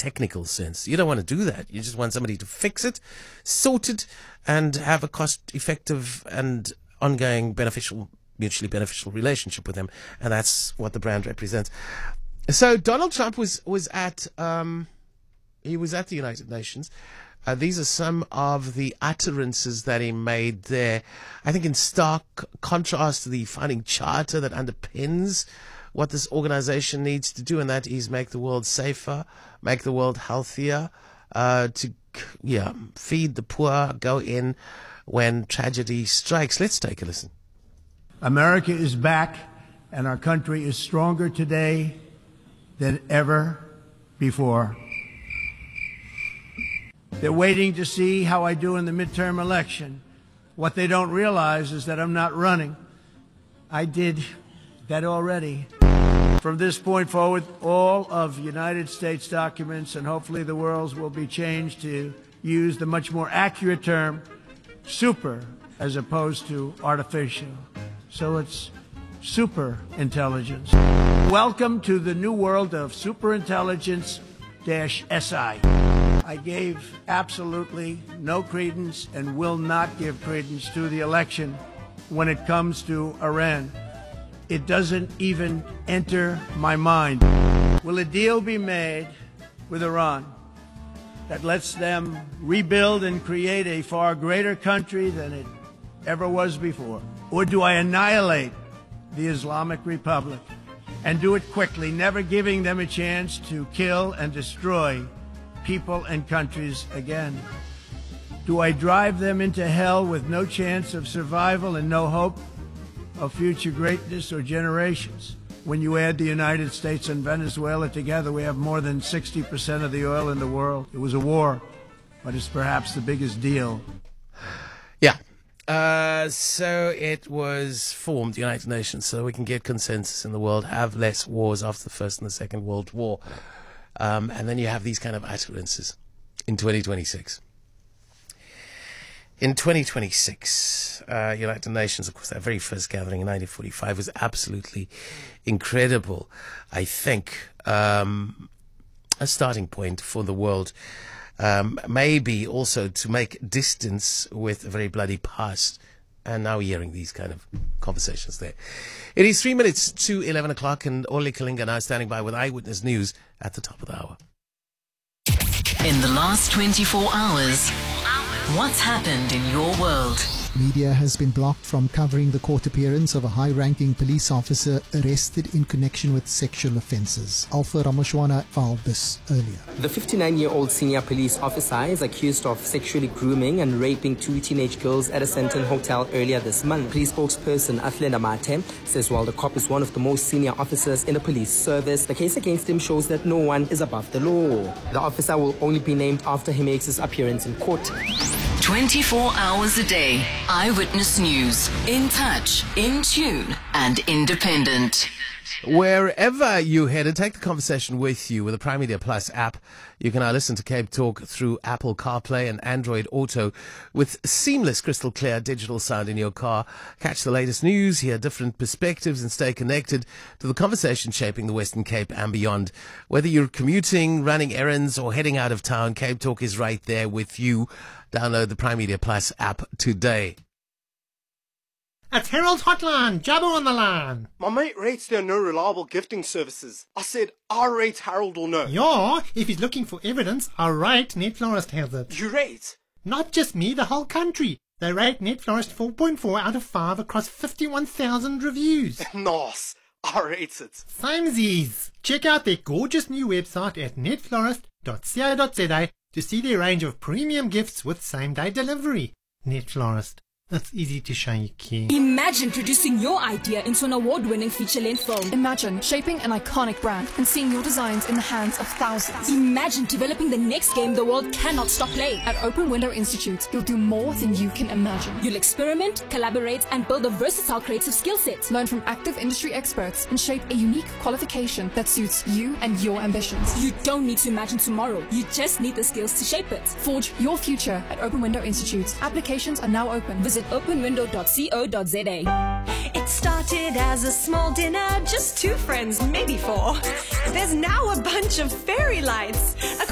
technical sense. You don't want to do that. You just want somebody to fix it, sort it, and have a cost-effective and ongoing mutually beneficial relationship with them. And that's what the brand represents. So Donald Trump was at the United Nations. These are some of the utterances that he made there. I think in stark contrast to the founding charter that underpins what this organization needs to do, and that is make the world safer, make the world healthier, feed the poor, go in when tragedy strikes. Let's take a listen. America is back, and our country is stronger today than ever before. They're waiting to see how I do in the midterm election. What they don't realize is that I'm not running. I did that already. From this point forward, all of United States documents and hopefully the world's will be changed to use the much more accurate term super as opposed to artificial. So it's super intelligence. Welcome to the new world of superintelligence-SI. I gave absolutely no credence and will not give credence to the election when it comes to Iran. It doesn't even enter my mind. Will a deal be made with Iran that lets them rebuild and create a far greater country than it ever was before? Or do I annihilate the Islamic Republic and do it quickly, never giving them a chance to kill and destroy people and countries again? Do I drive them into hell with no chance of survival and no hope of future greatness or generations? When you add the United States and Venezuela together, we have more than 60% of the oil in the world. It was a war, but it's perhaps the biggest deal. Yeah. So it was formed, the United Nations, so we can get consensus in the world, have less wars after the First and the Second World War. And then you have these kind of utterances in 2026. In 2026, United Nations, of course, that very first gathering in 1945 was absolutely incredible. I think a starting point for the world, maybe also to make distance with a very bloody past. And now we're hearing these kind of conversations there. It is 3 minutes to 11 o'clock, and Orly Kalinga now standing by with Eyewitness News at the top of the hour. In the last 24 hours, what's happened in your world? Media has been blocked from covering the court appearance of a high-ranking police officer arrested in connection with sexual offences. Alpha Ramashwana filed this earlier. The 59-year-old senior police officer is accused of sexually grooming and raping 2 teenage girls at a Sandton hotel earlier this month. Police spokesperson Athlenda Mate says while the cop is one of the most senior officers in the police service, the case against him shows that no one is above the law. The officer will only be named after he makes his appearance in court. 24 hours a day. Eyewitness News. In touch, in tune, and independent. Wherever you headed, take the conversation with you with the Prime Media Plus app. You can now listen to Cape Talk through Apple CarPlay and Android Auto with seamless, crystal clear digital sound in your car. Catch the latest news, hear different perspectives, and stay connected to the conversation shaping the Western Cape and beyond. Whether you're commuting, running errands, or heading out of town, Cape Talk is right there with you. Download the Prime Media Plus app today. It's Harold's Hotline. Jabba on the line. My mate rates there are no reliable gifting services. I said, I rate Harold or no. Yeah, if he's looking for evidence, I rate Net Florist has it. You rate? Not just me, the whole country. They rate Net Florist 4.4 out of 5 across 51,000 reviews. Nice. I rate it. Samesies. Check out their gorgeous new website at netflorist.co.za to see their range of premium gifts with same-day delivery. Net Florist. It's easy to show you care. Imagine producing your idea into an award-winning feature-length film. Imagine shaping an iconic brand and seeing your designs in the hands of thousands. Imagine developing the next game the world cannot stop playing. At Open Window Institute, you'll do more than you can imagine. You'll experiment, collaborate, and build a versatile creative skill set. Learn from active industry experts and shape a unique qualification that suits you and your ambitions. You don't need to imagine tomorrow. You just need the skills to shape it. Forge your future at Open Window Institute. Applications are now open. Visit openwindow.co.za. It started as a small dinner, just 2 friends, maybe 4. There's now a bunch of fairy lights, a